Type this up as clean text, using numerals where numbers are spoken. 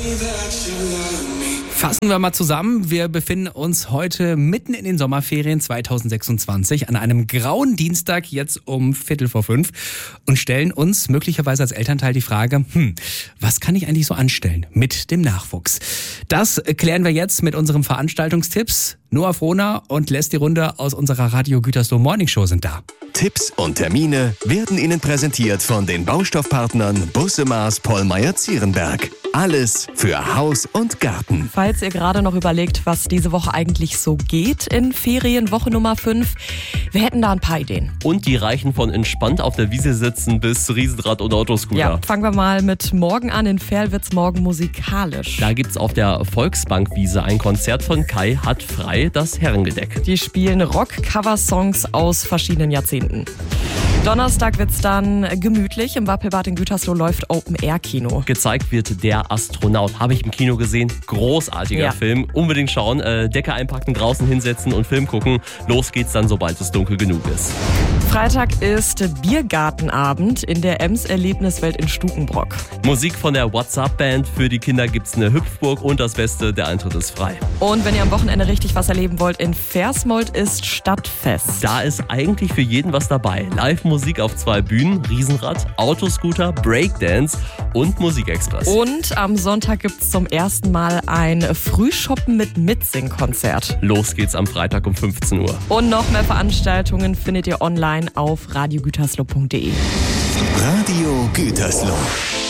Fassen wir mal zusammen. Wir befinden uns heute mitten in den Sommerferien 2026 an einem grauen Dienstag jetzt um 4:45 und stellen uns möglicherweise als Elternteil die Frage, was kann ich eigentlich so anstellen mit dem Nachwuchs? Das klären wir jetzt mit unserem Veranstaltungstipps. Noah Frohner und Leslie Runde aus unserer Radio Gütersloh Morning Show sind da. Tipps und Termine werden Ihnen präsentiert von den Baustoffpartnern Busse Maas Pollmeyer-Zierenberg. Alles für Haus und Garten. Falls ihr gerade noch überlegt, was diese Woche eigentlich so geht in Ferienwoche Nummer 5, wir hätten da ein paar Ideen. Und die reichen von entspannt auf der Wiese sitzen bis Riesenrad und Autoscooter. Ja, fangen wir mal mit morgen an. In Verl wird's morgen musikalisch. Da gibt's auf der Volksbankwiese ein Konzert von Kai hat frei, das Herrengedeck. Die spielen Rock-Cover-Songs aus verschiedenen Jahrzehnten. Donnerstag wird's dann gemütlich. Im Wappelbad in Gütersloh läuft Open-Air-Kino. Gezeigt wird Der Astronaut. Habe ich im Kino gesehen. Großartiger Film. Unbedingt schauen. Decke einpacken, draußen hinsetzen und Film gucken. Los geht's dann, sobald es dunkel genug ist. Freitag ist Biergartenabend in der Ems-Erlebniswelt in Stukenbrock. Musik von der WhatsApp-Band. Für die Kinder gibt's eine Hüpfburg und das Beste, der Eintritt ist frei. Und wenn ihr am Wochenende richtig was erleben wollt, in Versmold ist Stadtfest. Da ist eigentlich für jeden was dabei. Live-Musik auf 2 Bühnen, Riesenrad, Autoscooter, Breakdance und Musikexpress. Und am Sonntag gibt's zum ersten Mal ein Frühshoppen mit Mitsing-Konzert. Los geht's am Freitag um 15 Uhr. Und noch mehr Veranstaltungen findet ihr online auf radiogütersloh.de. Radio Gütersloh.